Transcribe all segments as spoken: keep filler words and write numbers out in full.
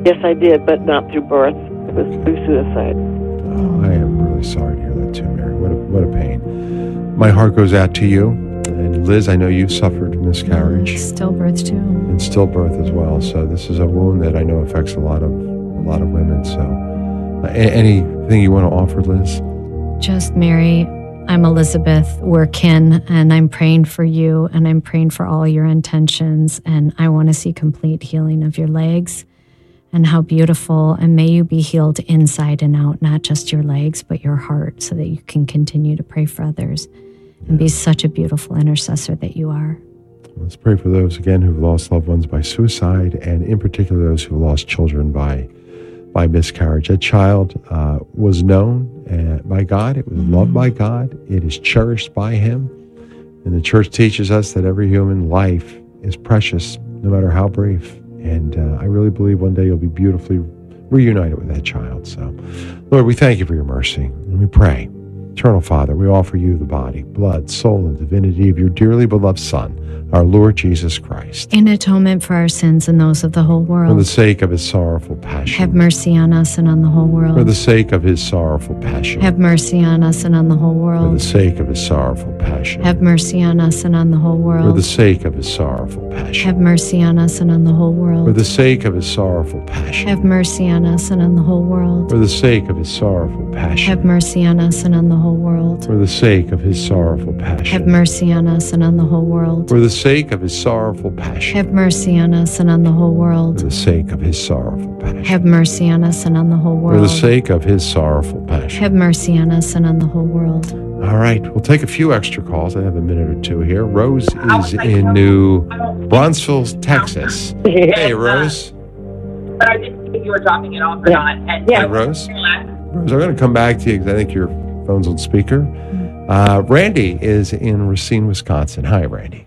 Yes, I did, but not through birth. It was through suicide. Oh, I am really sorry to hear that too, Mary. What a, what a pain. My heart goes out to you. And Liz, I know you've suffered miscarriage. Stillbirth too. And stillbirth as well. So this is a wound that I know affects a lot of a lot of women. So uh, a- anything you want to offer, Liz? Just Mary, I'm Elizabeth. We're kin, and I'm praying for you, and I'm praying for all your intentions. And I want to see complete healing of your legs. And how beautiful, and may you be healed inside and out, not just your legs, but your heart, so that you can continue to pray for others and be such a beautiful intercessor that you are. Let's pray for those, again, who've lost loved ones by suicide, and in particular those who've lost children by by miscarriage. That child uh, was known uh, by God. It was mm-hmm. loved by God. It is cherished by Him. And the church teaches us that every human life is precious, no matter how brief. And uh, I really believe one day you'll be beautifully reunited with that child. So, Lord, we thank you for your mercy, and we pray. Eternal Father, we offer you the body, blood, soul, and divinity of your dearly beloved Son, our Lord Jesus Christ. In atonement for our sins and those of the whole world. For the sake of his sorrowful passion. Have mercy on us and on the whole world. For the sake of his sorrowful passion. Have mercy on us and on the whole world. For the sake of his sorrowful passion. Have mercy on us and on the whole world. For the sake of his sorrowful passion. Have mercy on us and on the whole world. For the sake of his sorrowful passion. Have mercy on us and on the whole world. For the sake of his sorrowful passion. Have mercy on us and on the whole world. For the sake of his sorrowful passion. Have mercy on us and on the whole world. For the sake of his sorrowful passion. Have mercy on us and on the whole world. For the sake of his sorrowful passion. Have mercy on us and on the whole world. For the sake of his sorrowful passion. Have mercy on us and on the whole world. All right, we'll take a few extra calls. I have a minute or two here. Rose is in New Brunsville, Texas. Hey, Rose. But I didn't think you were dropping it off or not. And Hey, Rose. Rose, I'm going to come back to you because I think your phone's on speaker. Uh, Randy is in Racine, Wisconsin. Hi, Randy.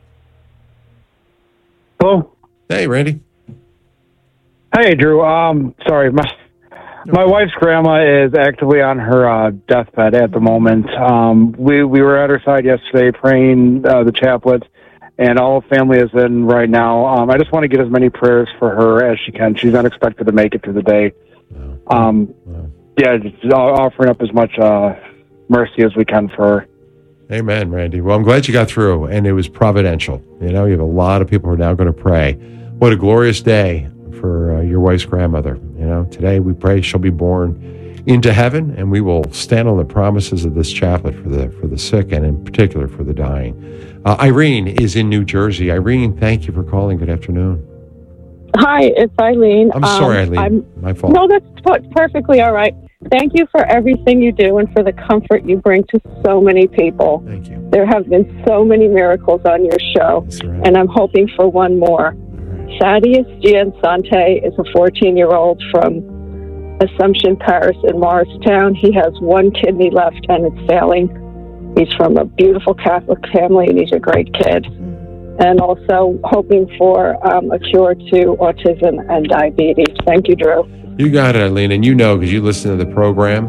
Hello. Hey, Randy. Hey, Drew. Um, sorry, my my wife's grandma is actively on her uh, deathbed at the moment. Um, we we were at her side yesterday praying uh, the chaplet, and all the family is in right now. Um, I just want to get as many prayers for her as she can. She's unexpected to make it through the day. Um, yeah, just offering up as much uh, mercy as we can for her. Amen, Randy. Well, I'm glad you got through, and it was providential. You know, you have a lot of people who are now going to pray. What a glorious day for uh, your wife's grandmother. You know, today we pray she'll be born into heaven, and we will stand on the promises of this chaplet for the for the sick, and in particular for the dying. Uh, Irene is in New Jersey. Irene, thank you for calling. Good afternoon. Hi, it's Eileen. I'm sorry, um, Eileen. I'm, My fault. No, that's p- perfectly all right. Thank you for everything you do and for the comfort you bring to so many people. Thank you. There have been so many miracles on your show, right. and I'm hoping for one more. Right. Thaddeus Giansante is a fourteen-year-old from Assumption, Paris, in Morristown. He has one kidney left, and it's failing. He's from a beautiful Catholic family, and he's a great kid. And also hoping for um, a cure to autism and diabetes. Thank you, Drew. You got it, Eileen, and you know because you listen to the program.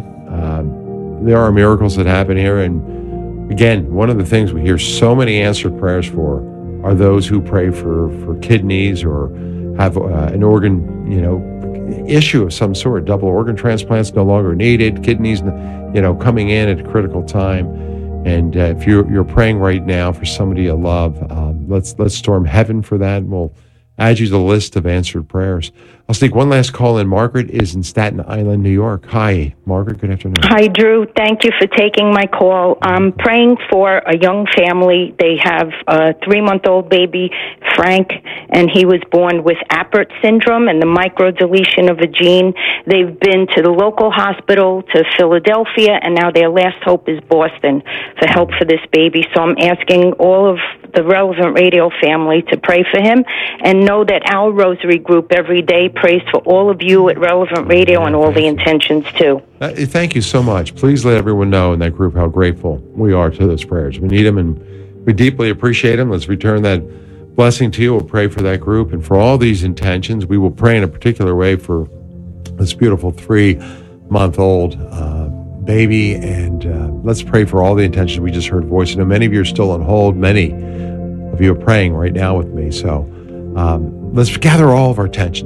Um, there are miracles that happen here, and again, one of the things we hear so many answered prayers for are those who pray for, for kidneys or have uh, an organ, you know, issue of some sort. Double organ transplants no longer needed. Kidneys, you know, coming in at a critical time. And uh, if you're you're praying right now for somebody you love, um, let's let's storm heaven for that. And we'll add you to the list of answered prayers. I'll sneak one last call in. Margaret is in Staten Island, New York. Hi, Margaret. Good afternoon. Hi, Drew. Thank you for taking my call. I'm praying for a young family. They have a three-month-old baby, Frank, and he was born with Apert syndrome and the microdeletion of a gene. They've been to the local hospital, to Philadelphia, and now their last hope is Boston for help for this baby. So I'm asking all of the Relevant Radio family to pray for him and know that our Rosary group every day prays for all of you at Relevant Radio and all the intentions, too. Uh, thank you so much. Please let everyone know in that group how grateful we are to those prayers. We need them, and we deeply appreciate them. Let's return that blessing to you. We'll pray for that group and for all these intentions. We will pray in a particular way for this beautiful three-month-old uh, baby, and uh, let's pray for all the intentions we just heard voice. I know many of you are still on hold. Many of you are praying right now with me, so um, let's gather all of our attention